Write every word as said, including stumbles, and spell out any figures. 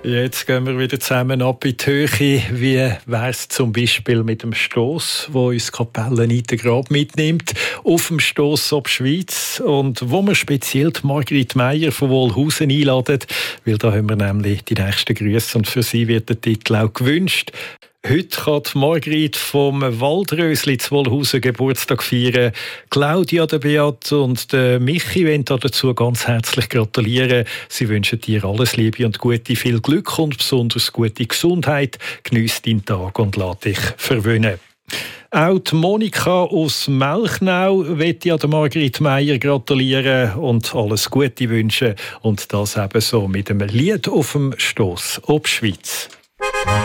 Jetzt gehen wir wieder zusammen ab in die Höhe. Wie wäre es zum Beispiel mit dem Stoss, wo uns Kapelle Anita Grab mitnimmt, auf dem Stoss ob Schweiz und wo wir speziell die Margrit Meier von Wolhusen einladen, weil da haben wir nämlich die nächsten Grüße und für sie wird der Titel auch gewünscht. Heute kann die Margrit vom Waldrösli zu Wolhusen Geburtstag feiern. Claudia, der Beat und der Michi wollen dazu ganz herzlich gratulieren. Sie wünschen dir alles Liebe und Gute, viel Glück und besonders gute Gesundheit. Geniess deinen Tag und lass dich verwöhnen. Auch die Monika aus Melchnau möchte ja der Margrit Meier gratulieren und alles Gute wünschen. Und das ebenso mit einem Lied auf dem Stoss ob Schweiz.